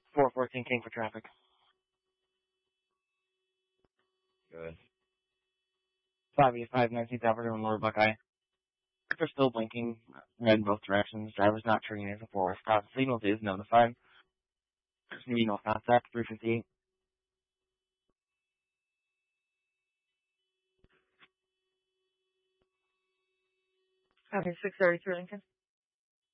414 King for traffic. Good. 585 19th Avenue in Lower Buckeye. They're still blinking red in both directions. Driver's not turning in before stop. Signals is notified. There's going to be no contact. 358. Copy 633 Lincoln.